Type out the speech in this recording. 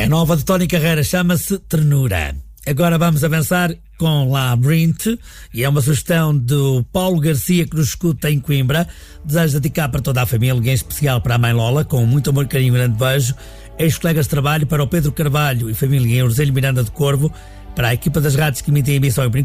É nova de Tony Carreira, chama-se Ternura. Agora vamos avançar com Labyrinth, e é uma sugestão do Paulo Garcia, que nos escuta em Coimbra. Desejo dedicar para toda a família, em especial para a mãe Lola, com muito amor, carinho e grande beijo. Ex-colegas de trabalho, para o Pedro Carvalho e família em Urzelho Miranda de Corvo, para a equipa das rádios que emitem a emissão em